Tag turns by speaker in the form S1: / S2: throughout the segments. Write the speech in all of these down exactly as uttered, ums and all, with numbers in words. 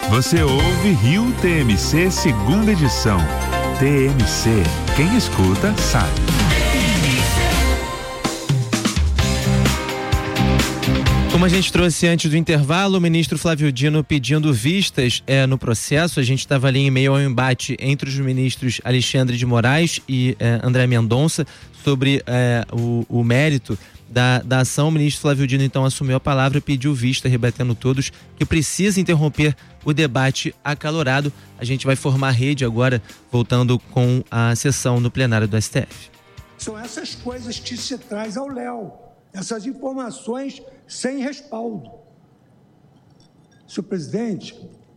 S1: Você ouve Rio T M C segunda edição. T M C, quem escuta sabe.
S2: Como a gente trouxe antes do intervalo, o ministro Flávio Dino pedindo vistas é, no processo. A gente estava ali em meio ao embate entre os ministros Alexandre de Moraes e é, André Mendonça sobre é, o, o mérito da, da ação. O ministro Flávio Dino então assumiu a palavra e pediu vista, rebatendo todos que precisa interromper o debate acalorado. A gente vai formar rede agora, voltando com a sessão no plenário do S T F.
S3: São essas coisas que se traz ao Léo, essas informações sem respaldo. Senhor presidente,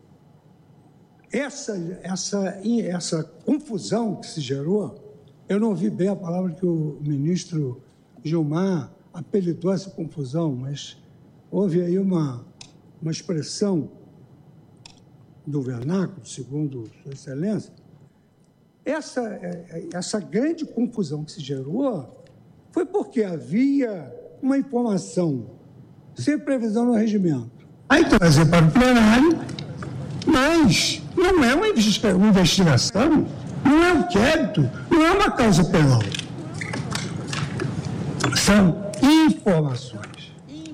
S3: essa, essa, essa confusão que se gerou, eu não vi bem a palavra que o ministro Gilmar apelidou essa confusão, mas houve aí uma, uma expressão do vernáculo, segundo Sua Excelência. Essa, essa grande confusão que se gerou foi porque havia uma informação sem previsão no regimento. Aí trazer para o plenário, mas não é uma investigação, não é um inquérito, não é uma causa penal. São informações.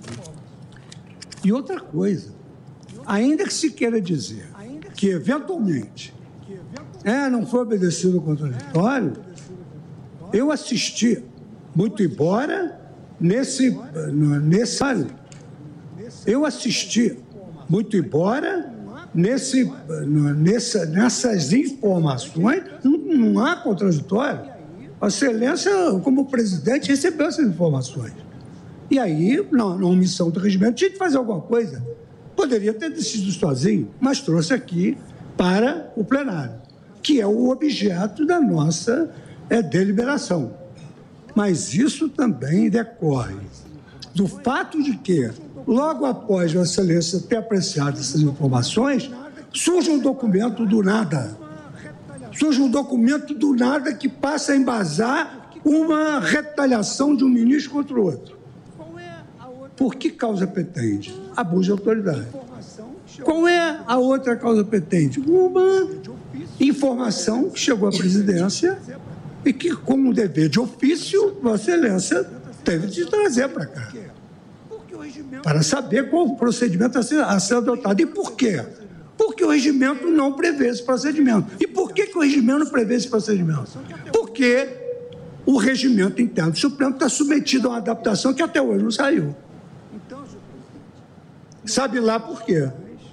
S3: E outra coisa, ainda que se queira dizer que, eventualmente, é, não foi obedecido o contraditório, eu assisti, muito embora, nesse... nesse eu assisti, muito embora, nesse, nessa, nessas informações, não, não há contraditório. A Excelência, como presidente, recebeu essas informações. E aí, na, na omissão do regimento, tinha que fazer alguma coisa. Poderia ter decidido sozinho, mas trouxe aqui para o plenário, que é o objeto da nossa é, deliberação. Mas isso também decorre do fato de que, logo após a Excelência ter apreciado essas informações, surge um documento do nada. Surge um documento do nada que passa a embasar uma retaliação de um ministro contra o outro. Por que causa petente? Abuso de autoridade. Qual é a outra causa petente? Uma informação que chegou à presidência e que, como dever de ofício, Vossa Excelência teve de trazer para cá, para saber qual o procedimento a ser, a ser adotado. E por quê? Porque o regimento não prevê esse procedimento. E por que, que o regimento não prevê esse procedimento? Porque o regimento interno do Supremo está submetido a uma adaptação que até hoje não saiu. Sabe lá por quê?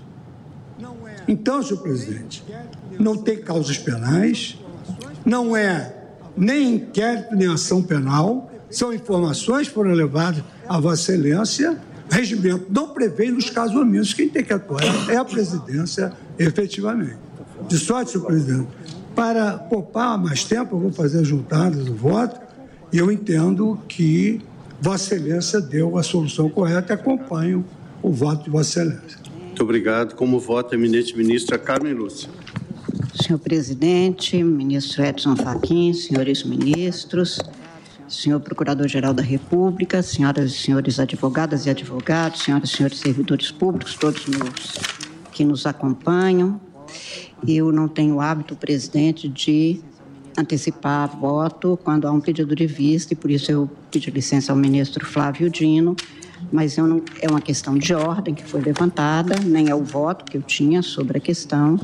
S3: Então, senhor presidente, não tem causas penais, não é nem inquérito nem ação penal, são informações que foram levadas à Vossa Excelência. O regimento não prevê nos casos omissos, quem tem que atuar é a presidência, efetivamente. De sorte, senhor presidente, para poupar mais tempo, eu vou fazer as juntadas do voto, e eu entendo que Vossa Excelência deu a solução correta e acompanho o voto de Vossa Excelência.
S4: Muito obrigado. Como voto, eminente ministra Carmen Lúcia.
S5: Senhor presidente, ministro Edson Fachin, senhores ministros, senhor Procurador-Geral da República, senhoras e senhores advogadas e advogados, senhoras e senhores servidores públicos, todos nos, que nos acompanham. Eu não tenho hábito, presidente, de antecipar voto quando há um pedido de vista, e por isso eu pedi licença ao ministro Flávio Dino, mas eu não, é uma questão de ordem que foi levantada, nem é o voto que eu tinha sobre a questão.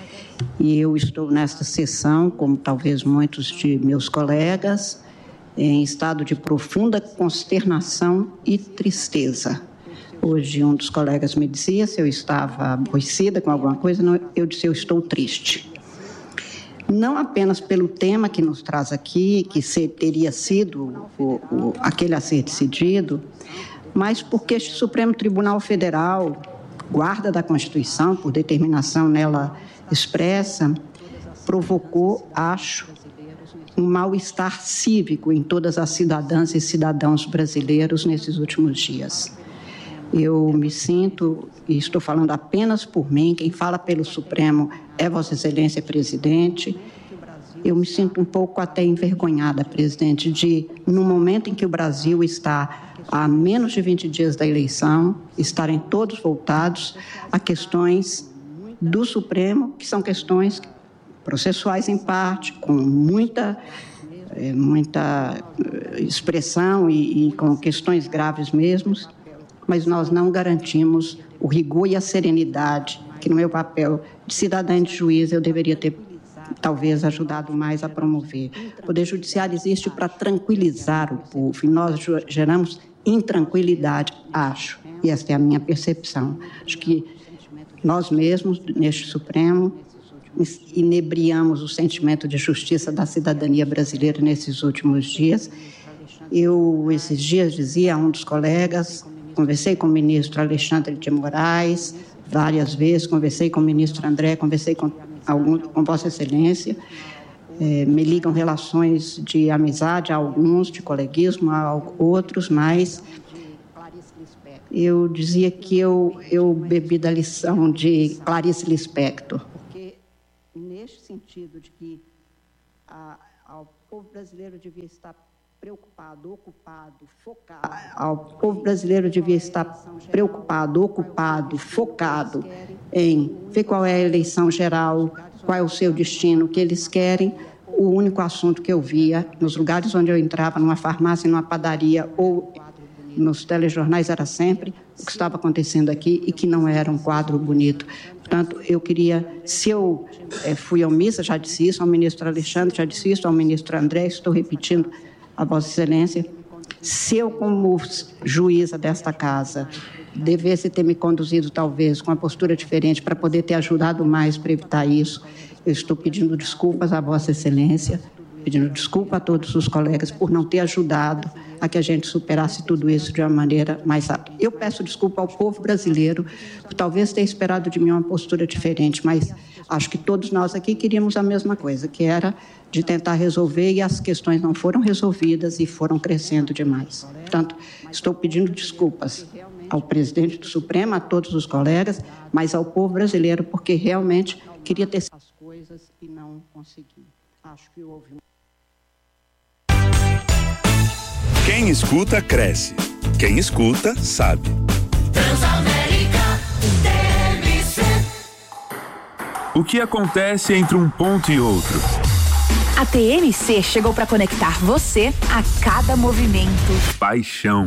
S5: E eu estou nesta sessão, como talvez muitos de meus colegas, em estado de profunda consternação e tristeza. Hoje um dos colegas me dizia se eu estava aborrecida com alguma coisa, não, eu disse eu estou triste. Não apenas pelo tema que nos traz aqui, que ser, teria sido o, o, aquele a ser decidido, mas porque este Supremo Tribunal Federal, guarda da Constituição, por determinação nela expressa, provocou, acho, um mal-estar cívico em todas as cidadãs e cidadãos brasileiros nesses últimos dias. Eu me sinto, e estou falando apenas por mim, quem fala pelo Supremo é Vossa Excelência Presidente, eu me sinto um pouco até envergonhada, presidente, de, no momento em que o Brasil está a menos de vinte dias da eleição, estarem todos voltados a questões do Supremo, que são questões processuais em parte, com muita, é, muita expressão e, e com questões graves mesmo, mas nós não garantimos o rigor e a serenidade que no meu papel de cidadã e de juiz eu deveria ter talvez ajudado mais a promover. O Poder Judiciário existe para tranquilizar o povo e nós geramos intranquilidade, acho, e esta é a minha percepção. Acho que nós mesmos, neste Supremo, inebriamos o sentimento de justiça da cidadania brasileira nesses últimos dias. Eu, esses dias, dizia a um dos colegas, conversei com o ministro Alexandre de Moraes várias vezes, conversei com o ministro André, conversei com, algum, com Vossa Excelência, é, me ligam relações de amizade a alguns, de coleguismo a outros, mas eu dizia que eu, eu bebi da lição de Clarice Lispector. Porque, neste sentido de que a, ao povo brasileiro devia estar preocupado, ocupado, focado, ao povo brasileiro devia estar preocupado, ocupado, focado em ver qual é a eleição geral, qual é o seu destino, o que eles querem. O único assunto que eu via nos lugares onde eu entrava, numa farmácia, numa padaria ou nos telejornais, era sempre o que estava acontecendo aqui e que não era um quadro bonito. Portanto, eu queria, se eu é, fui omissa, já disse isso ao ministro Alexandre, já disse isso ao ministro André, estou repetindo a Vossa Excelência, se eu, como juíza desta casa, devesse ter me conduzido, talvez, com uma postura diferente para poder ter ajudado mais para evitar isso, eu estou pedindo desculpas à Vossa Excelência, pedindo desculpa a todos os colegas por não ter ajudado a que a gente superasse tudo isso de uma maneira mais rápida. Eu peço desculpa ao povo brasileiro por talvez ter esperado de mim uma postura diferente, mas acho que todos nós aqui queríamos a mesma coisa, que era de tentar resolver, e as questões não foram resolvidas e foram crescendo demais. Portanto, estou pedindo desculpas ao presidente do Supremo, a todos os colegas, mas ao povo brasileiro, porque realmente queria ter as coisas e não consegui. Acho que houve um...
S1: Quem escuta, cresce. Quem escuta, sabe.
S6: Transamérica T M C.
S1: O que acontece entre um ponto e outro?
S7: A T M C chegou para conectar você a cada movimento.
S1: Paixão.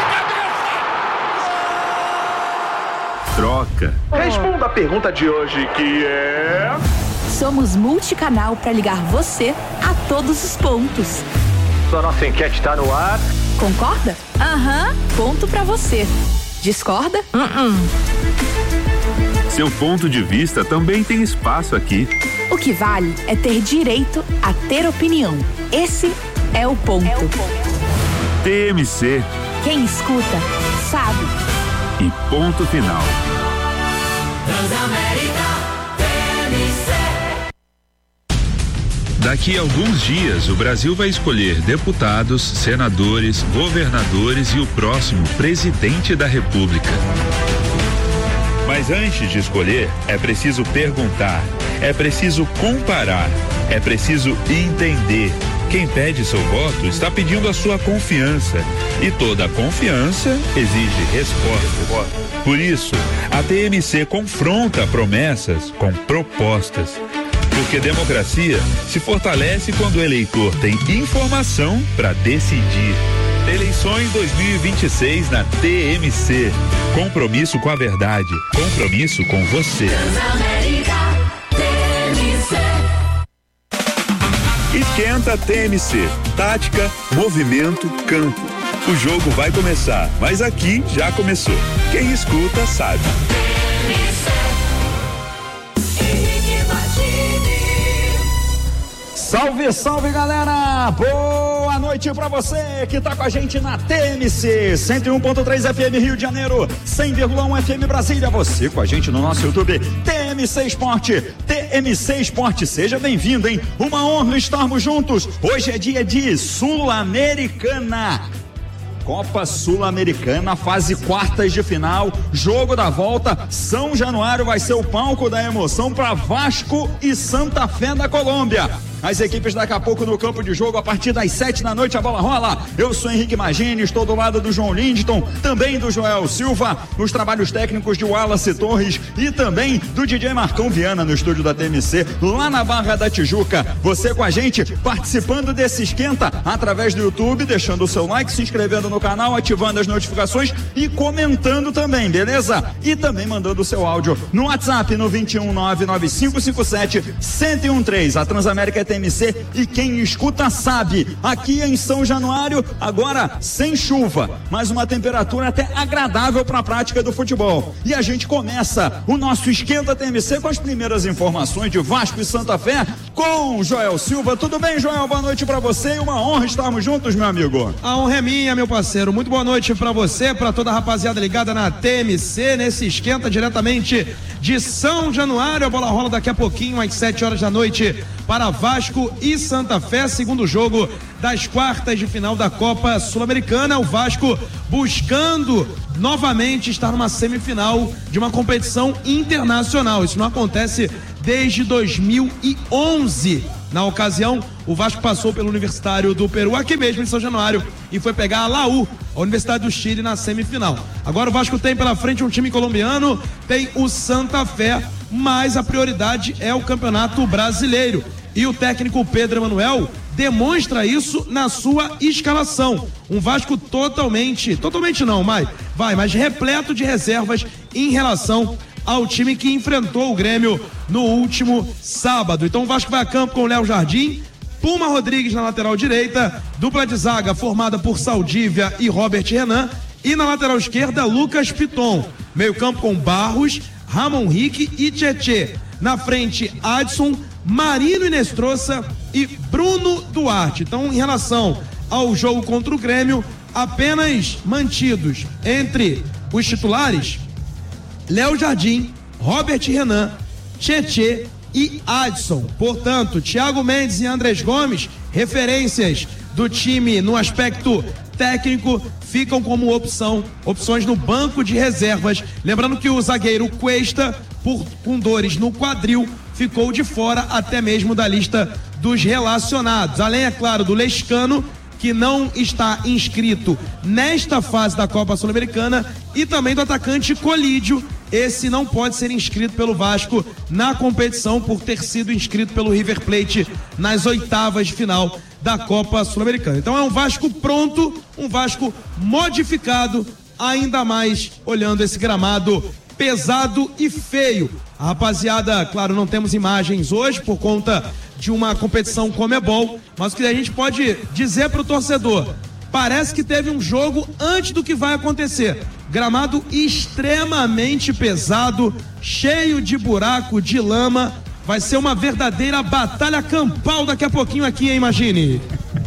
S1: Troca.
S8: Responda a pergunta de hoje, que é...
S7: Somos multicanal para ligar você a todos os pontos.
S8: A nossa enquete está no ar.
S7: Concorda? Aham, uhum. Ponto para você. Discorda? Uh-uh.
S1: Seu ponto de vista também tem espaço aqui.
S7: O que vale é ter direito a ter opinião. Esse é o ponto. É o ponto.
S1: T M C.
S7: Quem escuta, sabe.
S1: E ponto final.
S6: Transamérica T M C.
S1: Daqui a alguns dias, o Brasil vai escolher deputados, senadores, governadores e o próximo presidente da República. Mas antes de escolher, é preciso perguntar, é preciso comparar, é preciso entender. Quem pede seu voto está pedindo a sua confiança. E toda confiança exige resposta. Por isso, a T M C confronta promessas com propostas. Porque democracia se fortalece quando o eleitor tem informação para decidir. Eleições dois mil e vinte e seis na T M C. Compromisso com a verdade. Compromisso com você.
S6: Transamérica T M C.
S1: Esquenta T M C. Tática, movimento, campo. O jogo vai começar, mas aqui já começou. Quem escuta sabe.
S9: Salve, salve, galera! Boa noite pra você que tá com a gente na T M C cento e um ponto três F M Rio de Janeiro, cem vírgula um F M Brasília. Você com a gente no nosso YouTube T M C Esporte. T M C Esporte, seja bem-vindo, hein? Uma honra estarmos juntos. Hoje é dia de Sul-Americana. Copa Sul-Americana, fase quartas de final, jogo da volta. São Januário vai ser o palco da emoção para Vasco e Santa Fé da Colômbia. As equipes daqui a pouco no campo de jogo, a partir das sete da noite a bola rola. Eu sou Henrique Magini, estou do lado do João Lindton, também do Joel Silva, os trabalhos técnicos de Wallace Torres e também do D J Marcão Viana no estúdio da T M C, lá na Barra da Tijuca. Você com a gente, participando desse esquenta através do YouTube, deixando o seu like, se inscrevendo no canal, ativando as notificações e comentando também, beleza? E também mandando o seu áudio no WhatsApp no vinte e um nove nove cinco cinco sete um zero um três. A Transamérica é T M C e quem escuta sabe. Aqui em São Januário, agora sem chuva, mas uma temperatura até agradável para a prática do futebol. E a gente começa o nosso esquenta T M C com as primeiras informações de Vasco e Santa Fé com Joel Silva. Tudo bem, Joel? Boa noite para você e uma honra estarmos juntos, meu amigo.
S10: A honra é minha, meu parceiro. Muito boa noite para você, para toda a rapaziada ligada na T M C, nesse esquenta diretamente de São Januário. A bola rola daqui a pouquinho, às sete horas da noite, para Vasco e Santa Fé, segundo jogo das quartas de final da Copa Sul-Americana. O Vasco buscando novamente estar numa semifinal de uma competição internacional. Isso não acontece desde dois mil e onze. Na ocasião, o Vasco passou pelo Universitário do Peru, aqui mesmo em São Januário, e foi pegar a Laú, a Universidade do Chile, na semifinal. Agora o Vasco tem pela frente um time colombiano, tem o Santa Fé, mas a prioridade é o Campeonato Brasileiro. E o técnico Pedro Emanuel demonstra isso na sua escalação. Um Vasco totalmente, totalmente não, mas vai, mas repleto de reservas em relação ao time que enfrentou o Grêmio no último sábado. Então o Vasco vai a campo com o Léo Jardim, Puma Rodrigues na lateral direita, dupla de zaga formada por Saldívia e Robert Renan, e na lateral esquerda Lucas Piton. Meio campo com Barros, Ramon Rick e Tietê. Na frente, Adson, Marino Inestrosa e Bruno Duarte. Então, em relação ao jogo contra o Grêmio, apenas mantidos entre os titulares Léo Jardim, Robert Renan, Tietê e Adson. Portanto, Thiago Mendes e Andrés Gomes, referências do time no aspecto técnico, ficam como opção, opções no banco de reservas. Lembrando que o zagueiro Cuesta, por, com dores no quadril, ficou de fora até mesmo da lista dos relacionados. Além, é claro, do Lescano, que não está inscrito nesta fase da Copa Sul-Americana, e também do atacante Colídio. Esse não pode ser inscrito pelo Vasco na competição por ter sido inscrito pelo River Plate nas oitavas de final da Copa Sul-Americana. Então é um Vasco pronto, um Vasco modificado, ainda mais olhando esse gramado pesado e feio. A rapaziada, claro, não temos imagens hoje por conta de uma competição Comebol, mas o que a gente pode dizer para o torcedor, parece que teve um jogo antes do que vai acontecer. Gramado extremamente pesado, cheio de buraco, de lama. Vai ser uma verdadeira batalha campal daqui a pouquinho aqui, hein, Imagine.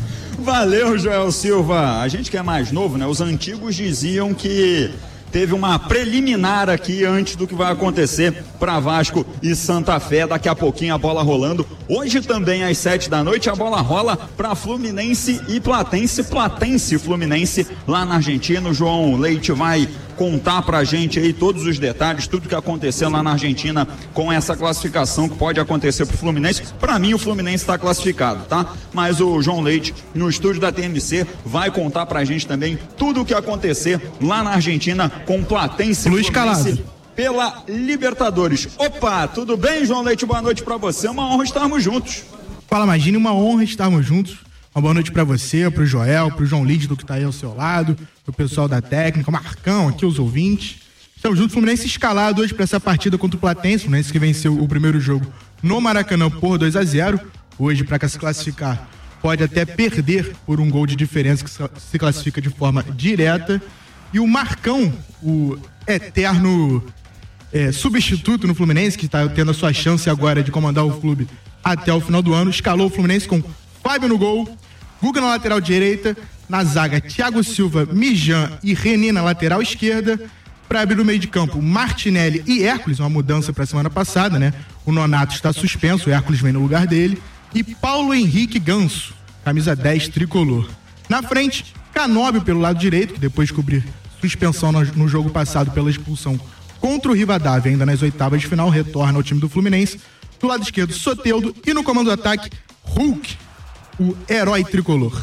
S9: Valeu, Joel Silva. A gente que é mais novo, né? Os antigos diziam que teve uma preliminar aqui antes do que vai acontecer para Vasco e Santa Fé. Daqui a pouquinho a bola rolando. Hoje também às sete da noite a bola rola para Fluminense e Platense. Platense e Fluminense lá na Argentina. O João Leite vai contar pra gente aí todos os detalhes, tudo que aconteceu lá na Argentina com essa classificação que pode acontecer pro Fluminense. Pra mim o Fluminense está classificado, tá? Mas o João Leite no estúdio da T M C vai contar pra gente também tudo o que acontecer lá na Argentina com Platense e
S10: Luiz
S9: Fluminense
S10: Calado
S9: pela Libertadores. Opa, tudo bem, João Leite? Boa noite pra você, uma honra estarmos juntos.
S11: Fala, Imagine, uma honra estarmos juntos. Uma boa noite pra você, pro Joel, pro João Lídio que tá aí ao seu lado, pro pessoal da técnica, o Marcão, aqui os ouvintes. Estamos juntos, Fluminense escalado hoje pra essa partida contra o Platense, Fluminense que venceu o primeiro jogo no Maracanã por dois a zero. Hoje, pra se classificar, pode até perder por um gol de diferença, que se classifica de forma direta. E o Marcão, o eterno é, substituto no Fluminense, que está tendo a sua chance agora de comandar o clube até o final do ano, escalou o Fluminense com Fábio no gol, Guga na lateral direita, na zaga Thiago Silva, Mijan e René na lateral esquerda. Para abrir o meio de campo, Martinelli e Hércules, uma mudança para a semana passada, né? O Nonato está suspenso, o Hércules vem no lugar dele. E Paulo Henrique Ganso, camisa dez tricolor. Na frente, Canóbio pelo lado direito, que depois de cobrir suspensão no, no jogo passado pela expulsão contra o Rivadavia, ainda nas oitavas de final, retorna ao time do Fluminense. Do lado esquerdo, Soteldo. E no comando do ataque, Hulk, o herói tricolor.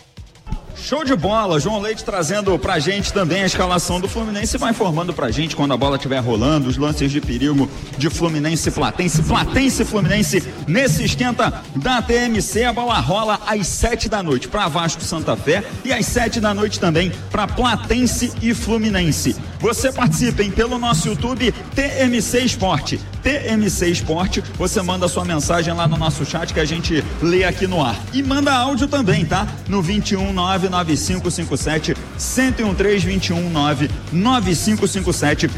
S9: Show de bola, João Leite trazendo pra gente também a escalação do Fluminense e vai informando pra gente quando a bola estiver rolando, os lances de perigo de Fluminense e Platense, Platense e Fluminense nesse esquenta da T M C. A bola rola às sete da noite pra Vasco Santa Fé e às sete da noite também pra Platense e Fluminense. Você participa hein, pelo nosso YouTube T M C Esporte, T M C Esporte, você manda sua mensagem lá no nosso chat que a gente lê aqui no ar e manda áudio também, tá? No vinte e um nove nove cinco cinco sete um um três, vinte e um nove nove cinco cinco sete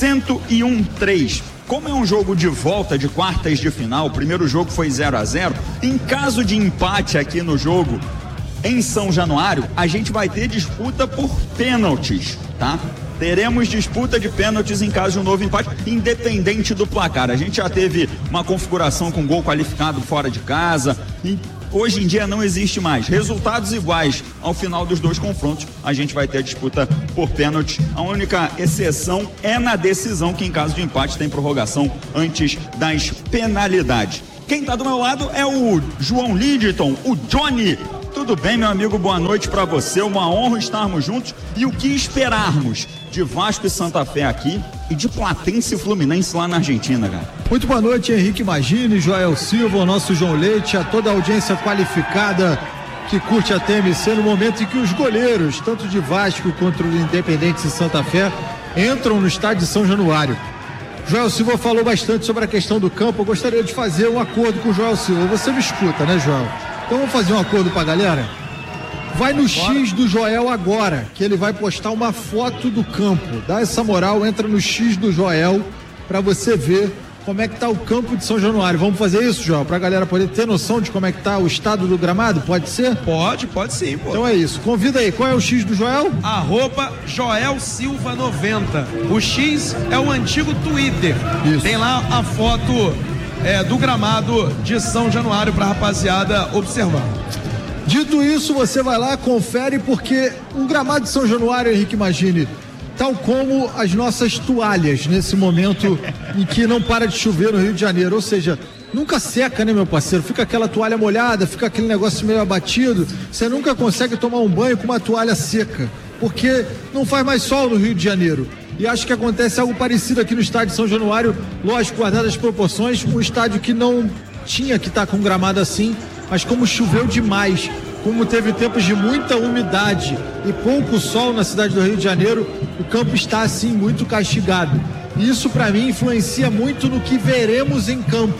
S9: um um três. Como é um jogo de volta de quartas de final, o primeiro jogo foi zero a zero, em caso de empate aqui no jogo em São Januário, a gente vai ter disputa por pênaltis, tá? Teremos disputa de pênaltis em caso de um novo empate, independente do placar. A gente já teve uma configuração com gol qualificado fora de casa e hoje em dia não existe mais. Resultados iguais ao final dos dois confrontos, a gente vai ter a disputa por pênalti. A única exceção é na decisão, que em caso de empate tem prorrogação antes das penalidades. Quem está do meu lado é o João Lidton, o Johnny. Tudo bem, meu amigo? Boa noite para você. Uma honra estarmos juntos. E o que esperarmos de Vasco e Santa Fé aqui e de Platense e Fluminense lá na Argentina, cara?
S12: Muito boa noite, Henrique Magini, Joel Silva, o nosso João Leite, a toda a audiência qualificada que curte a T M C no momento em que os goleiros, tanto de Vasco quanto do Independente e Santa Fé, entram no estádio de São Januário. Joel Silva falou bastante sobre a questão do campo. Eu gostaria de fazer um acordo com o Joel Silva. Você me escuta, né, Joel? Então vamos fazer um acordo pra galera? Vai no X do Joel agora, que ele vai postar uma foto do campo. Dá essa moral, entra no X do Joel pra você ver como é que tá o campo de São Januário. Vamos fazer isso, Joel, pra galera poder ter noção de como é que tá o estado do gramado? Pode ser?
S10: Pode, pode sim, pô.
S12: Então é isso. Convida aí. Qual é o X do Joel?
S10: Arroba Joel Silva noventa. O X é o antigo Twitter.
S12: Isso.
S10: Tem lá a foto é, do gramado de São Januário pra rapaziada observar.
S12: Dito isso, você vai lá, confere, porque o gramado de São Januário, Henrique Magini, tal como as nossas toalhas nesse momento em que não para de chover no Rio de Janeiro, ou seja, nunca seca, né, meu parceiro? Fica aquela toalha molhada, fica aquele negócio meio abatido, você nunca consegue tomar um banho com uma toalha seca, porque não faz mais sol no Rio de Janeiro. E acho que acontece algo parecido aqui no estádio de São Januário, lógico, guardadas as proporções, um estádio que não tinha que estar com gramado assim, mas como choveu demais, como teve tempos de muita umidade e pouco sol na cidade do Rio de Janeiro, o campo está assim muito castigado. E isso para mim influencia muito no que veremos em campo.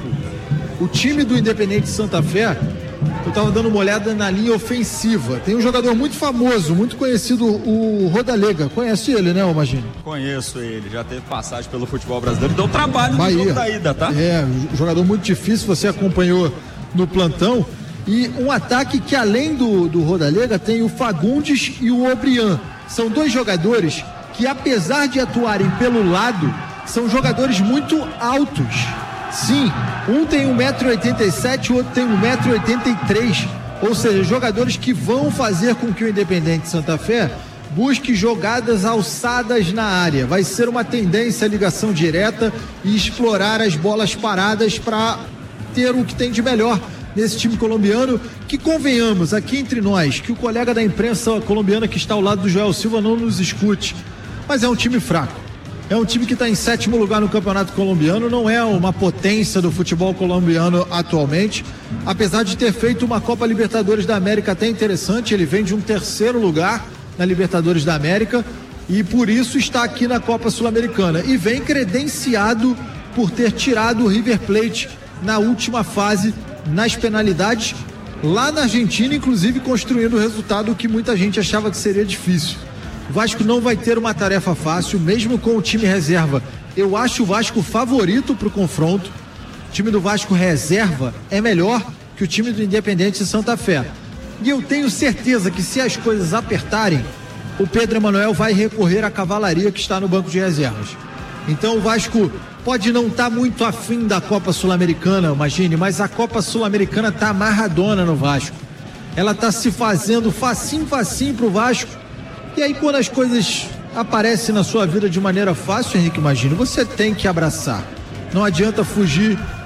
S12: O time do Independente Santa Fé, eu estava dando uma olhada na linha ofensiva. Tem um jogador muito famoso, muito conhecido, o Rodalega. Conhece ele, né, Magini?
S9: Conheço ele, já teve passagem pelo futebol brasileiro, deu trabalho
S12: Bahia.
S9: no jogo da ida, tá?
S12: É, jogador muito difícil, você acompanhou no plantão. E um ataque que, além do, do Rodalega, tem o Fagundes e o Obrian. São dois jogadores que, apesar de atuarem pelo lado, são jogadores muito altos. Sim, um tem um metro e oitenta e sete, o outro tem um metro e oitenta e três. Ou seja, jogadores que vão fazer com que o Independente Santa Fé busque jogadas alçadas na área. Vai ser uma tendência a ligação direta e explorar as bolas paradas para ter o que tem de melhor nesse time colombiano, que convenhamos aqui entre nós, que o colega da imprensa colombiana que está ao lado do Joel Silva não nos escute, mas é um time fraco, é um time que está em sétimo lugar no campeonato colombiano, não é uma potência do futebol colombiano atualmente, apesar de ter feito uma Copa Libertadores da América até interessante. Ele vem de um terceiro lugar na Libertadores da América e por isso está aqui na Copa Sul-Americana e vem credenciado por ter tirado o River Plate na última fase nas penalidades, lá na Argentina, inclusive construindo o resultado que muita gente achava que seria difícil. O Vasco não vai ter uma tarefa fácil, mesmo com o time reserva. Eu acho o Vasco favorito para o confronto. O time do Vasco reserva é melhor que o time do Independente de Santa Fé. E eu tenho certeza que, se as coisas apertarem, o Pedro Emanuel vai recorrer à cavalaria que está no banco de reservas. Então o Vasco pode não estar tá muito afim da Copa Sul-Americana, imagine, mas a Copa Sul-Americana está amarradona no Vasco. Ela está se fazendo facinho, facinho pro Vasco. E aí, quando as coisas aparecem na sua vida de maneira fácil, Henrique, imagine, você tem que abraçar. Não adianta fugir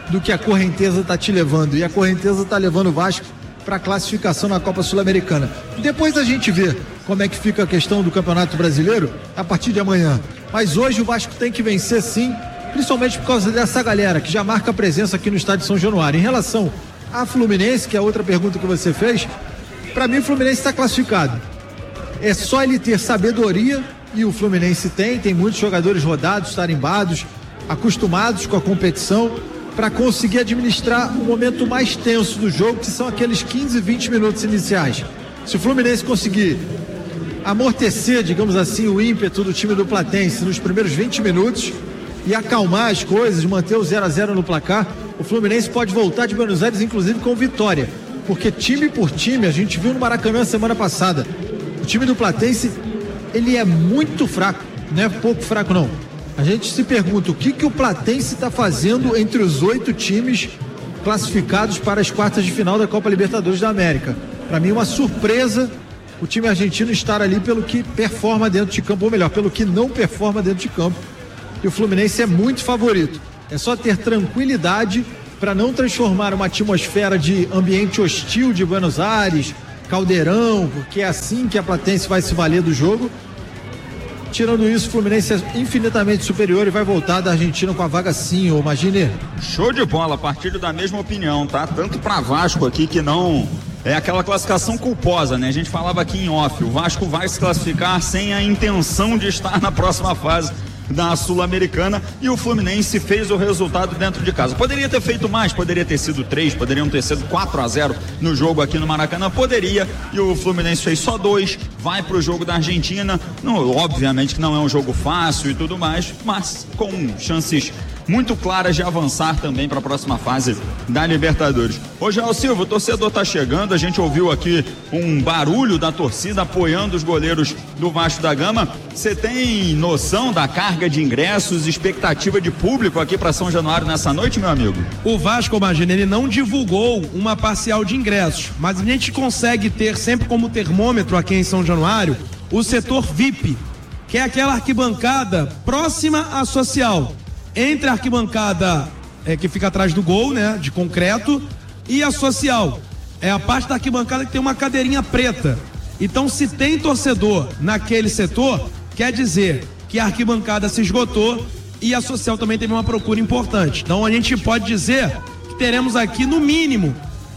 S12: do que a correnteza está te levando. E a correnteza está levando o Vasco para a classificação na Copa Sul-Americana. Depois a gente vê como é que fica a questão do Campeonato Brasileiro a partir de amanhã. Mas hoje o Vasco tem que vencer sim, principalmente por causa dessa galera que já marca presença aqui no estádio São Januário. Em relação a Fluminense, que é a outra pergunta que você fez, para mim o Fluminense está classificado. É só ele ter sabedoria, e o Fluminense tem, tem muitos jogadores rodados, tarimbados, acostumados com a competição, para conseguir administrar o momento mais tenso do jogo, que são aqueles quinze, vinte minutos iniciais. Se o Fluminense conseguir amortecer, digamos assim, o ímpeto do time do Platense nos primeiros vinte minutos e acalmar as coisas, manter o zero a zero no placar, o Fluminense pode voltar de Buenos Aires, inclusive com vitória, porque time por time, a gente viu no Maracanã semana passada, o time do Platense, ele é muito fraco, não é pouco fraco não. A gente se pergunta o que que o Platense está fazendo entre os oito times classificados para as quartas de final da Copa Libertadores da América. Para mim, uma surpresa o time argentino estar ali pelo que performa dentro de campo, ou melhor, pelo que não performa dentro de campo. E o Fluminense é muito favorito. É só ter tranquilidade para não transformar uma atmosfera de ambiente hostil de Buenos Aires, caldeirão, porque é assim que a Platense vai se valer do jogo. Tirando isso, o Fluminense é infinitamente superior e vai voltar da Argentina com a vaga sim, ô Magine.
S9: Show de bola, partilho da mesma opinião, tá? Tanto pra Vasco aqui, que não é aquela classificação culposa, né? A gente falava aqui em off, o Vasco vai se classificar sem a intenção de estar na próxima fase da Sul-Americana, e o Fluminense fez o resultado dentro de casa. Poderia ter feito mais, poderia ter sido três, poderiam ter sido quatro a zero no jogo aqui no Maracanã, poderia, e o Fluminense fez só dois, vai pro jogo da Argentina, não, obviamente que não é um jogo fácil e tudo mais, mas com chances muito claras de avançar também para a próxima fase da Libertadores. Ô João Silva, o torcedor tá chegando, a gente ouviu aqui um barulho da torcida apoiando os goleiros do Vasco da Gama. Você tem noção da carga de ingressos, expectativa de público aqui para São Januário nessa noite, meu amigo?
S10: O Vasco, imagina, ele não divulgou uma parcial de ingressos, mas a gente consegue ter sempre como termômetro aqui em São Januário o setor V I P, que é aquela arquibancada próxima à social, entre a arquibancada é, que fica atrás do gol, né, de concreto, e a social. É a parte da arquibancada que tem uma cadeirinha preta. Então, se tem torcedor naquele setor, quer dizer que a arquibancada se esgotou e a social também teve uma procura importante. Então, a gente pode dizer que teremos aqui no mínimo,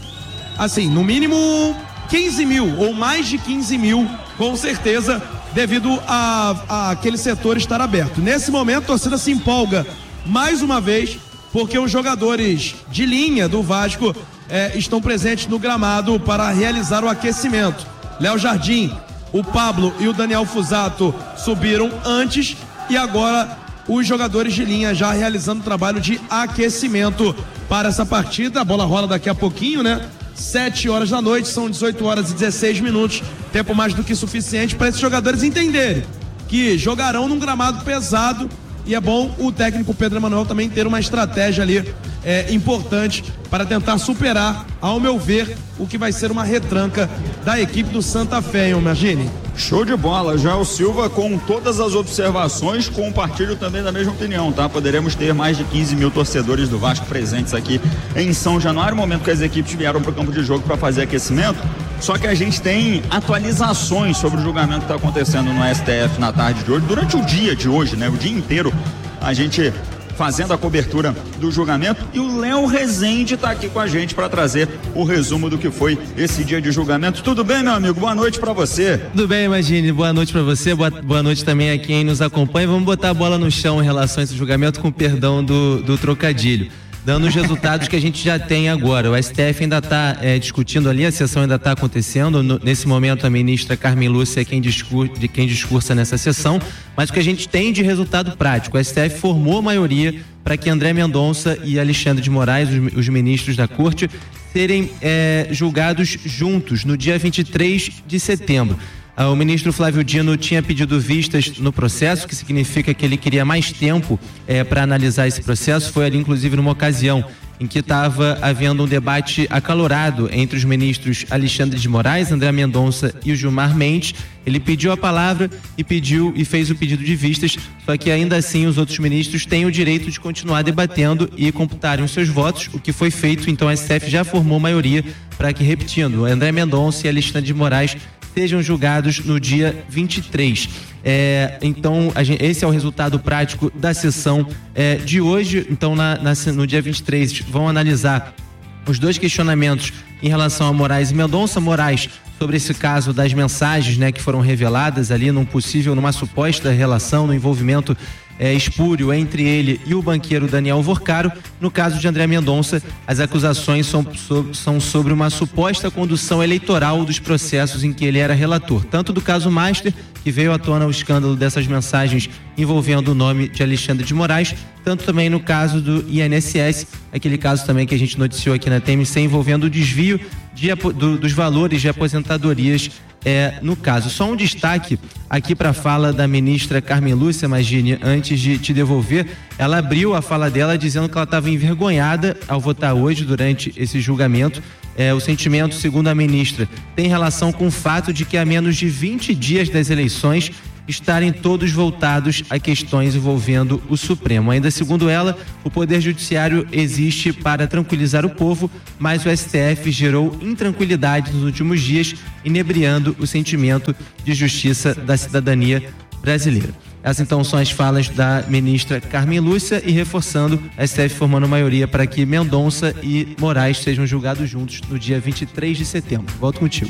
S10: assim, no mínimo quinze mil ou mais de quinze mil, com certeza, devido a, a aquele setor estar aberto. Nesse momento, a torcida se empolga mais uma vez, porque os jogadores de linha do Vasco eh, estão presentes no gramado para realizar o aquecimento. Léo Jardim, o Pablo e o Daniel Fusato subiram antes, e agora os jogadores de linha já realizando o trabalho de aquecimento para essa partida. A bola rola daqui a pouquinho, né? sete horas da noite, são dezoito horas e dezesseis minutos, tempo mais do que suficiente para esses jogadores entenderem que jogarão num gramado pesado, e é bom o técnico Pedro Emanuel também ter uma estratégia ali é, importante para tentar superar, ao meu ver, o que vai ser uma retranca da equipe do Santa Fé, imagine.
S9: Show de bola, já o Silva com todas as observações, compartilho também da mesma opinião, tá? Poderemos ter mais de quinze mil torcedores do Vasco presentes aqui em São Januário, no momento que as equipes vieram para o campo de jogo para fazer aquecimento. Só que a gente tem atualizações sobre o julgamento que está acontecendo no S T F na tarde de hoje, durante o dia de hoje, né? O dia inteiro a gente fazendo a cobertura do julgamento, e o Léo Rezende está aqui com a gente para trazer o resumo do que foi esse dia de julgamento. Tudo bem, meu amigo? Boa noite para você.
S2: Tudo bem, Imagine. Boa noite para você, boa, boa noite também a quem nos acompanha. Vamos botar a bola no chão em relação a esse julgamento, com perdão do, do trocadilho, dando os resultados que a gente já tem agora. O S T F ainda está é, discutindo ali, a sessão ainda está acontecendo. No, nesse momento, a ministra Carmen Lúcia é quem, discur, de quem discursa nessa sessão, mas o que a gente tem de resultado prático: o S T F formou a maioria para que André Mendonça e Alexandre de Moraes, os, os ministros da corte, serem é, julgados juntos no dia vinte e três de setembro. O ministro Flávio Dino tinha pedido vistas no processo, que significa que ele queria mais tempo é, para analisar esse processo. Foi ali, inclusive, numa ocasião em que estava havendo um debate acalorado entre os ministros Alexandre de Moraes, André Mendonça e o Gilmar Mendes. Ele pediu a palavra e pediu e fez o pedido de vistas, só que ainda assim os outros ministros têm o direito de continuar debatendo e computarem os seus votos, o que foi feito. Então a S T F já formou maioria para que, repetindo, André Mendonça e Alexandre de Moraes sejam julgados no dia vinte e três. É, então, a gente, esse é o resultado prático da sessão é, de hoje. Então, na, na, no dia vinte e três, vão analisar os dois questionamentos em relação a Moraes e Mendonça. Moraes, sobre esse caso das mensagens, né, que foram reveladas ali num possível, numa suposta relação, no envolvimento É, espúrio entre ele e o banqueiro Daniel Vorcaro. No caso de André Mendonça, as acusações são, so, são sobre uma suposta condução eleitoral dos processos em que ele era relator, tanto do caso Master, que veio à tona o escândalo dessas mensagens envolvendo o nome de Alexandre de Moraes, tanto também no caso do I N S S, aquele caso também que a gente noticiou aqui na T M C envolvendo o desvio de, do, dos valores de aposentadorias. É, no caso, só um destaque aqui para a fala da ministra Carmen Lúcia Magini, antes de te devolver. Ela abriu a fala dela dizendo que ela estava envergonhada ao votar hoje durante esse julgamento. É, o sentimento, segundo a ministra, tem relação com o fato de que há menos de vinte dias das eleições estarem todos voltados a questões envolvendo o Supremo. Ainda segundo ela, o Poder Judiciário existe para tranquilizar o povo, mas o S T F gerou intranquilidade nos últimos dias, inebriando o sentimento de justiça da cidadania brasileira. Essas então são as falas da ministra Carmen Lúcia e reforçando, a S T F formando maioria para que Mendonça e Moraes sejam julgados juntos no dia vinte e três de setembro. Volto contigo.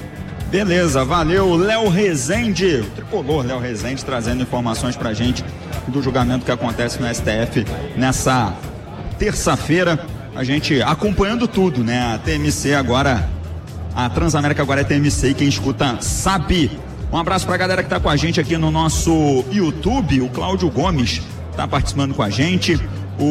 S9: Beleza, valeu, Léo Rezende, o tricolor Léo Rezende, trazendo informações pra gente do julgamento que acontece no S T F nessa terça-feira. A gente acompanhando tudo, né? A T M C agora, a Transamérica agora é T M C e quem escuta sabe. Um abraço pra galera que tá com a gente aqui no nosso YouTube, o Cláudio Gomes tá participando com a gente.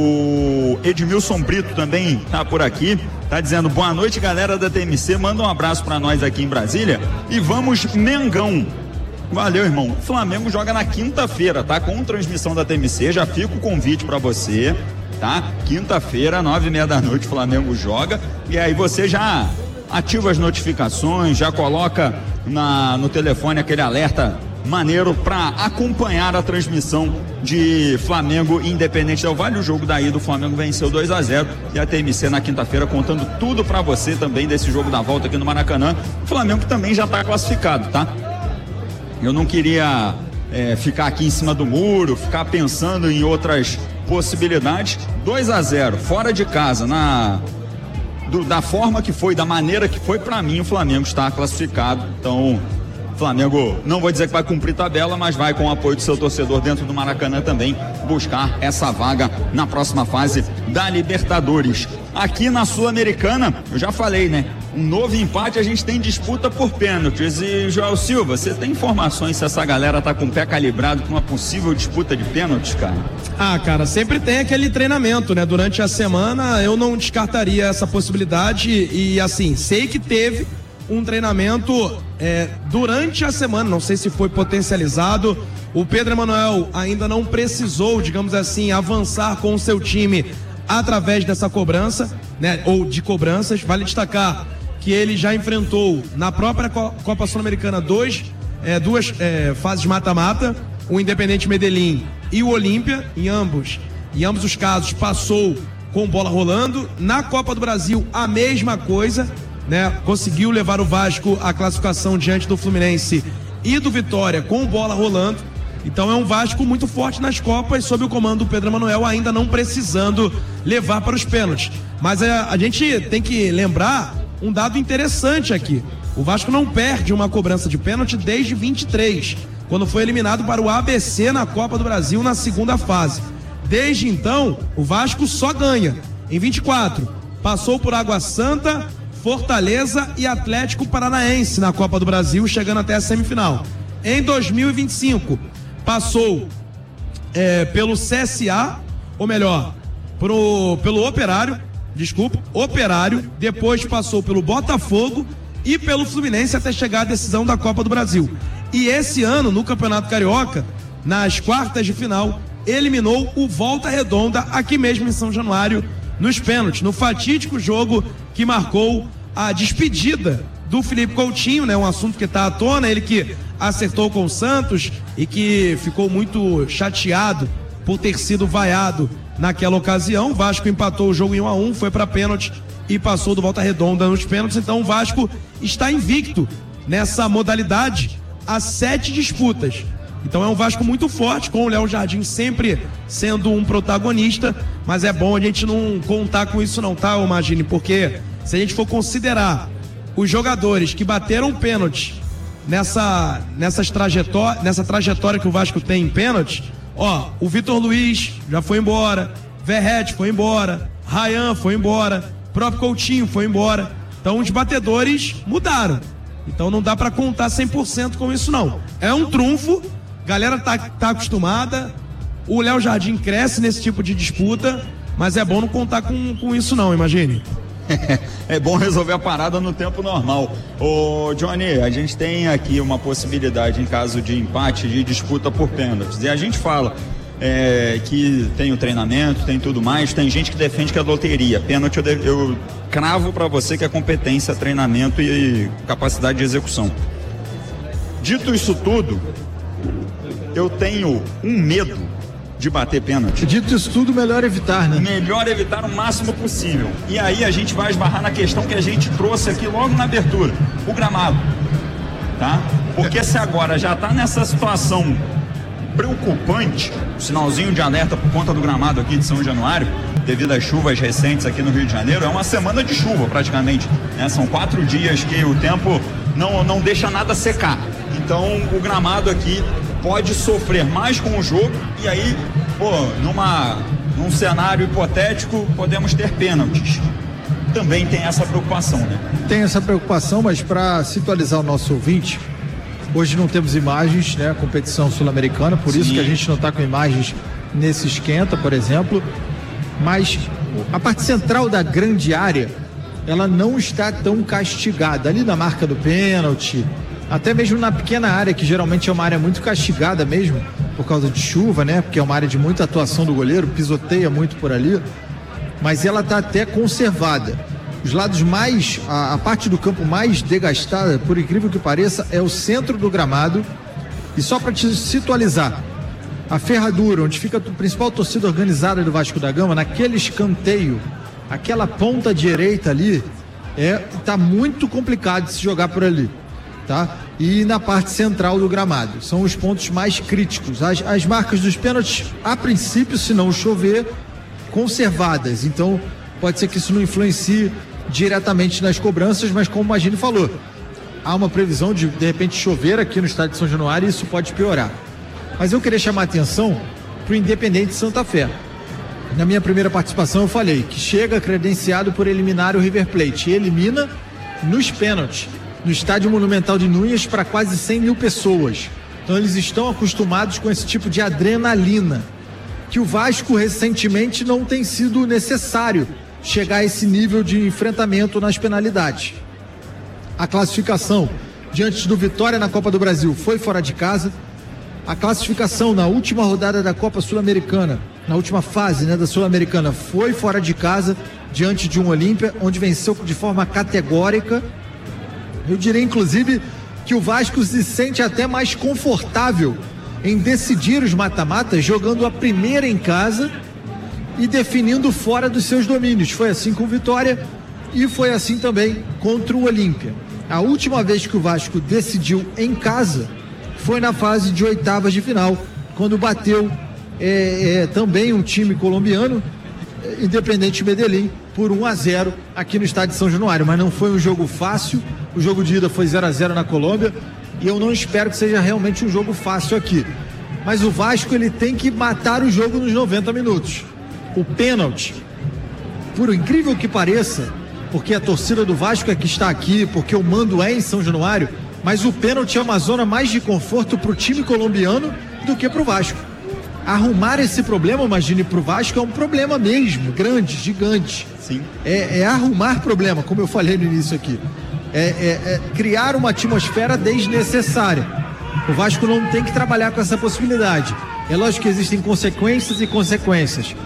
S9: O Edmilson Brito também tá por aqui, tá dizendo boa noite, galera da T M C, manda um abraço pra nós aqui em Brasília e vamos Mengão. Valeu, irmão. O Flamengo joga na quinta-feira, tá? Com transmissão da T M C, já fica o convite pra você, tá? Quinta-feira, nove e meia da noite, o Flamengo joga e aí você já ativa as notificações, já coloca na, no telefone aquele alerta maneiro para acompanhar a transmissão de Flamengo e Independente Del Valle. O jogo daí do Flamengo venceu dois a zero e a T M C na quinta-feira contando tudo para você também desse jogo da volta aqui no Maracanã. O Flamengo também já está classificado, tá? Eu não queria é, ficar aqui em cima do muro, ficar pensando em outras possibilidades. dois a zero fora de casa, na do, da forma que foi, da maneira que foi, para mim o Flamengo está classificado. Então Flamengo, não vou dizer que vai cumprir tabela, mas vai, com o apoio do seu torcedor dentro do Maracanã, também buscar essa vaga na próxima fase da Libertadores. Aqui na Sul-Americana, eu já falei, né? Um novo empate, a gente tem disputa por pênaltis. E, Joel Silva, você tem informações se essa galera tá com o pé calibrado com uma possível disputa de pênaltis, cara?
S10: Ah, cara, sempre tem aquele treinamento, né? Durante a semana, eu não descartaria essa possibilidade e, assim, sei que teve um treinamento é, durante a semana, não sei se foi potencializado. O Pedro Emanuel ainda não precisou, digamos assim, avançar com o seu time através dessa cobrança, né, ou de cobranças. Vale destacar que ele já enfrentou na própria Copa Sul-Americana dois, é, duas é, fases mata-mata, o Independente Medellín e o Olímpia. Em ambos, em ambos os casos passou com bola rolando. Na Copa do Brasil a mesma coisa, né? Conseguiu levar o Vasco à classificação diante do Fluminense e do Vitória com bola rolando. Então é um Vasco muito forte nas Copas, sob o comando do Pedro Emanuel, ainda não precisando levar para os pênaltis. Mas a, a gente tem que lembrar um dado interessante aqui. O Vasco não perde uma cobrança de pênalti desde vinte e três, quando foi eliminado para o A B C na Copa do Brasil na segunda fase. Desde então, o Vasco só ganha. Em vinte e quatro, passou por Água Santa, Fortaleza e Atlético Paranaense na Copa do Brasil, chegando até a semifinal. Em dois mil e vinte e cinco, passou é, pelo C S A, ou melhor, pro, pelo Operário, desculpa, Operário, depois passou pelo Botafogo e pelo Fluminense até chegar à decisão da Copa do Brasil. E esse ano, no Campeonato Carioca, nas quartas de final, eliminou o Volta Redonda aqui mesmo em São Januário, nos pênaltis, no fatídico jogo que marcou a despedida do Felipe Coutinho, né? Um assunto que está à tona, ele que acertou com o Santos e que ficou muito chateado por ter sido vaiado naquela ocasião. O Vasco empatou o jogo em um a um, foi para pênalti e passou do Volta Redonda nos pênaltis. Então o Vasco está invicto nessa modalidade há sete disputas. Então é um Vasco muito forte, com o Léo Jardim sempre sendo um protagonista, mas é bom a gente não contar com isso não, tá, Magini? Porque se a gente for considerar os jogadores que bateram pênalti nessa, nessas trajetó- nessa trajetória que o Vasco tem em pênalti, ó, o Vitor Luiz já foi embora, Verrete foi embora, Ryan foi embora, próprio Coutinho foi embora. Então os batedores mudaram. Então não dá pra contar cem por cento com isso não. É um trunfo, galera tá, tá acostumada, o Léo Jardim cresce nesse tipo de disputa, mas é bom não contar com, com isso não, imagine.
S9: É bom resolver a parada no tempo normal. Ô Johnny, a gente tem aqui uma possibilidade em caso de empate, de disputa por pênaltis. E a gente fala é, que tem o treinamento, tem tudo mais, tem gente que defende que é loteria. Pênalti eu, de, eu cravo pra você que é competência, treinamento e capacidade de execução. Dito isso tudo, eu tenho um medo de bater pênalti.
S12: Dito isso tudo, melhor evitar, né?
S9: Melhor evitar o máximo possível. E aí a gente vai esbarrar na questão que a gente trouxe aqui logo na abertura, o gramado, tá? Porque se agora já tá nessa situação preocupante, sinalzinho de alerta por conta do gramado aqui de São Januário, devido às chuvas recentes aqui no Rio de Janeiro, é uma semana de chuva praticamente, né? São quatro dias que o tempo não, não deixa nada secar. Então o gramado aqui pode sofrer mais com o jogo e aí, pô, numa, num cenário hipotético, podemos ter pênaltis. Também tem essa preocupação, né?
S12: Tem essa preocupação, mas para situalizar o nosso ouvinte, hoje não temos imagens, né? Competição sul-americana, por Sim. isso que a gente não está com imagens nesse esquenta, por exemplo. Mas a parte central da grande área, ela não está tão castigada. Ali na marca do pênalti, até mesmo na pequena área, que geralmente é uma área muito castigada mesmo, por causa de chuva, né? Porque é uma área de muita atuação do goleiro, pisoteia muito por ali, mas ela está até conservada. Os lados mais, a, a parte do campo mais desgastada, por incrível que pareça, é o centro do gramado. E só para te situalizar, a ferradura, onde fica a principal torcida organizada do Vasco da Gama, naquele escanteio, aquela ponta direita ali, é, tá muito complicado de se jogar por ali. Tá? E na parte central do gramado. São os pontos mais críticos. As, as marcas dos pênaltis, a princípio, se não chover, conservadas. Então, pode ser que isso não influencie diretamente nas cobranças, mas como o Magini falou, há uma previsão de, de repente, chover aqui no estádio de São Januário e isso pode piorar. Mas eu queria chamar a atenção para o Independente Santa Fé. Na minha primeira participação eu falei que chega credenciado por eliminar o River Plate e elimina nos pênaltis, no Estádio Monumental de Núñez, para quase cem mil pessoas. Então eles estão acostumados com esse tipo de adrenalina, que o Vasco recentemente não tem sido necessário chegar a esse nível de enfrentamento nas penalidades. A classificação diante do Vitória na Copa do Brasil foi fora de casa. A classificação na última rodada da Copa Sul-Americana, na última fase, né, da Sul-Americana, foi fora de casa, diante de um Olímpia, onde venceu de forma categórica. Eu diria, inclusive, que o Vasco se sente até mais confortável em decidir os mata-matas jogando a primeira em casa e definindo fora dos seus domínios. Foi assim com o Vitória e foi assim também contra o Olímpia. A última vez que o Vasco decidiu em casa foi na fase de oitavas de final, quando bateu é, é, também um time colombiano, Independente Medellín, por um a zero aqui no estádio de São Januário. Mas não foi um jogo fácil. O jogo de ida foi zero a zero na Colômbia e eu não espero que seja realmente um jogo fácil aqui. Mas o Vasco, ele tem que matar o jogo nos noventa minutos. O pênalti, por incrível que pareça, porque a torcida do Vasco é que está aqui, porque o mando é em São Januário, mas o pênalti é uma zona mais de conforto para o time colombiano do que para o Vasco. Arrumar esse problema, imagine, para o Vasco é um problema mesmo, grande, gigante.
S9: Sim.
S12: É, é arrumar problema, como eu falei no início aqui. É, é, é criar uma atmosfera desnecessária. O Vasco não tem que trabalhar com essa possibilidade. É lógico que existem consequências e consequências.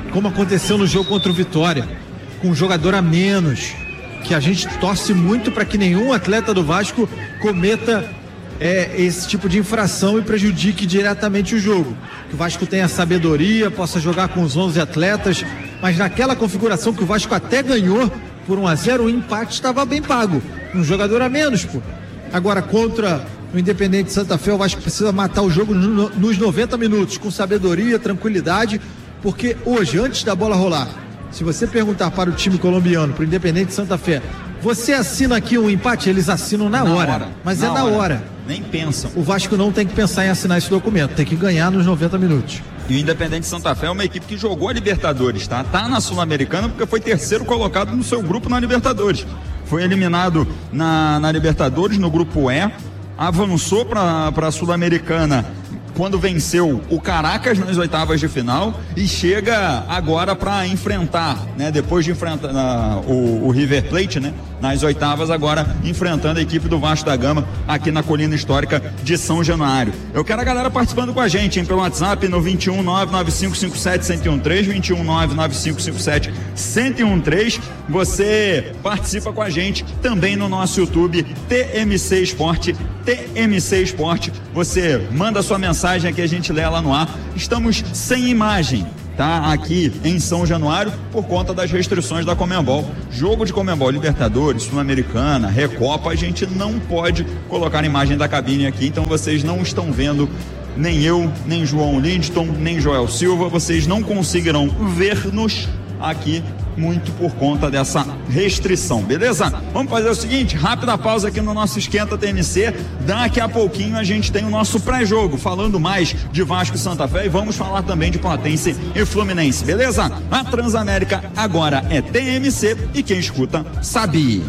S12: como aconteceu no jogo contra o Vitória, com um jogador a menos, que a gente torce muito para que nenhum atleta do Vasco cometa é, esse tipo de infração e prejudique diretamente o jogo. Que o Vasco tenha sabedoria, possa jogar com os onze atletas, mas naquela configuração que o Vasco até ganhou por um a zero, o empate estava bem pago. Um jogador a menos, pô. Agora, contra o Independente Santa Fé, o Vasco precisa matar o jogo no, nos noventa minutos, com sabedoria, tranquilidade, porque hoje, antes da bola rolar, se você perguntar para o time colombiano, para o Independente Santa Fé, você assina aqui um empate? Eles assinam na, na hora, hora, mas na é na hora. hora.
S9: Nem pensam.
S12: O Vasco não tem que pensar em assinar esse documento, tem que ganhar nos noventa minutos.
S9: E o Independente Santa Fé é uma equipe que jogou a Libertadores, tá? Tá na Sul-Americana porque foi terceiro colocado no seu grupo na Libertadores. Foi eliminado na, na Libertadores, no grupo E, avançou para a Sul-Americana quando venceu o Caracas nas oitavas de final e chega agora para enfrentar, né, depois de enfrentar uh, o, o River Plate, né, nas oitavas, agora enfrentando a equipe do Vasco da Gama aqui na Colina Histórica de São Januário. Eu quero a galera participando com a gente, hein, pelo WhatsApp no vinte e um, nove nove cinco cinco sete, um zero um três, vinte e um, nove nove cinco cinco sete, um zero um três. Você participa com a gente também no nosso YouTube T M C Esporte, T M C Esporte. Você manda sua mensagem que a gente lê lá no ar. Estamos sem imagem, tá? Aqui em São Januário, por conta das restrições da Conmebol. Jogo de Conmebol, Libertadores, Sul-Americana, Recopa, a gente não pode colocar a imagem da cabine aqui, então vocês não estão vendo, nem eu, nem João Lindston, nem Joel Silva, vocês não conseguirão ver-nos aqui, muito por conta dessa restrição, beleza? Vamos fazer o seguinte, rápida pausa aqui no nosso Esquenta T M C, daqui a pouquinho a gente tem o nosso pré-jogo, falando mais de Vasco e Santa Fé, e vamos falar também de Platense e Fluminense, beleza? A Transamérica agora é T M C e quem escuta sabe.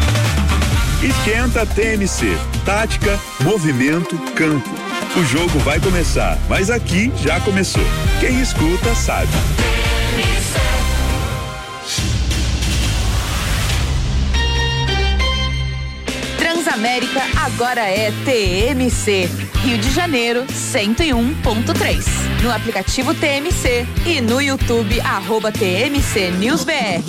S1: Esquenta T M C, tática, movimento, campo. O jogo vai começar, mas aqui já começou. Quem escuta sabe.
S7: Transamérica agora é T M C. Rio de Janeiro, cento e um ponto três. No aplicativo T M C e no YouTube, arroba T M C News B R.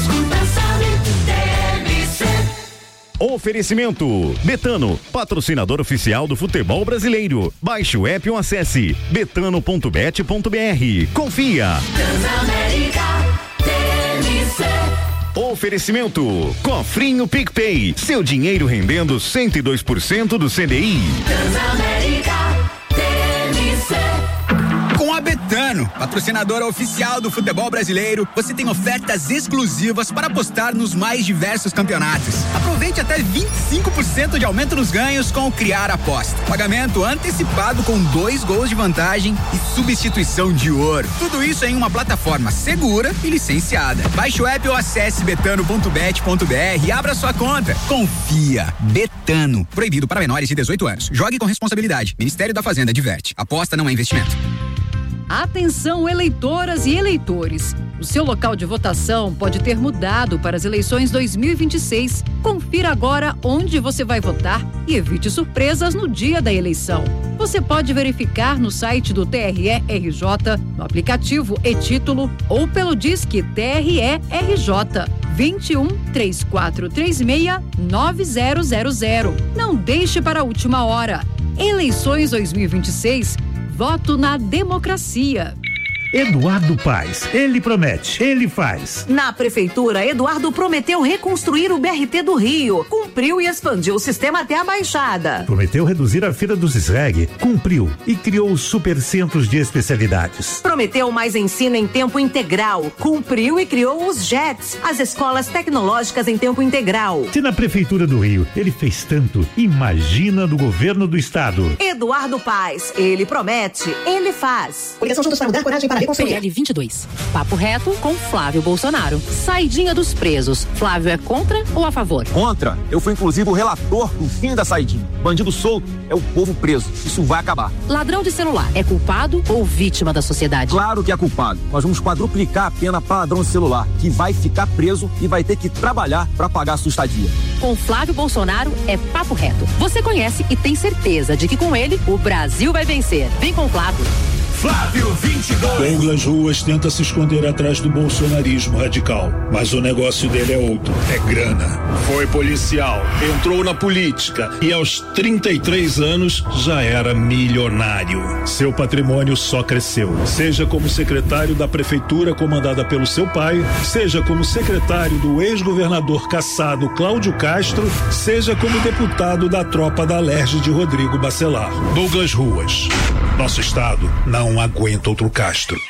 S13: Oferecimento Betano, patrocinador oficial do futebol brasileiro. Baixe o app ou acesse betano ponto bet ponto br. Confia.
S6: Transamérica T M C.
S13: Oferecimento Cofrinho PicPay, seu dinheiro rendendo cento e dois por cento do C D I.
S6: Transamérica T M C.
S14: Com a Betano, patrocinadora oficial do futebol brasileiro, você tem ofertas exclusivas para apostar nos mais diversos campeonatos. Aproveite até vinte e cinco por cento de aumento nos ganhos com o Criar Aposta. Pagamento antecipado com dois gols de vantagem e substituição de ouro. Tudo isso em uma plataforma segura e licenciada. Baixe o app ou acesse betano ponto bet ponto br e abra sua conta. Confia. Betano. Proibido para menores de dezoito anos. Jogue com responsabilidade. Ministério da Fazenda adverte. Aposta não é investimento.
S15: Atenção, eleitoras e eleitores. O seu local de votação pode ter mudado para as eleições dois mil e vinte e seis. Confira agora onde você vai votar e evite surpresas no dia da eleição. Você pode verificar no site do T R E R J, no aplicativo e-Título ou pelo Disque T R E R J. vinte e um, três quatro três seis, nove zero zero zero. Não deixe para a última hora. Eleições dois mil e vinte e seis. Voto na democracia.
S16: Eduardo Paes, ele promete, ele faz.
S17: Na prefeitura, Eduardo prometeu reconstruir o B R T do Rio, cumpriu e expandiu o sistema até a Baixada.
S16: Prometeu reduzir a fila dos S R E G, cumpriu e criou os supercentros de especialidades.
S17: Prometeu mais ensino em tempo integral, cumpriu e criou os J E Ts, as escolas tecnológicas em tempo integral.
S16: Se na prefeitura do Rio ele fez tanto, imagina no governo do estado.
S17: Eduardo Paes, ele promete, ele faz.
S18: Coligação Juntos para Mudar, coragem para
S7: P L vinte e dois. Papo reto com Flávio Bolsonaro. Saidinha dos presos. Flávio é contra ou a favor?
S19: Contra. Eu fui inclusive o relator do fim da saidinha. Bandido solto é o povo preso. Isso vai acabar.
S7: Ladrão de celular é culpado ou vítima da sociedade?
S19: Claro que é culpado. Nós vamos quadruplicar a pena para ladrão de celular, que vai ficar preso e vai ter que trabalhar para pagar a sua estadia.
S7: Com Flávio Bolsonaro é papo reto. Você conhece e tem certeza de que com ele o Brasil vai vencer. Vem com o Flávio.
S18: Flávio vinte e dois.
S20: Douglas Ruas tenta se esconder atrás do bolsonarismo radical, mas o negócio dele é outro, é grana. Foi policial, entrou na política e aos trinta e três anos já era milionário. Seu patrimônio só cresceu, seja como secretário da prefeitura comandada pelo seu pai, seja como secretário do ex-governador cassado Cláudio Castro, seja como deputado da tropa da Alerj de Rodrigo Bacelar. Douglas Ruas. Nosso estado não aguenta outro Castro.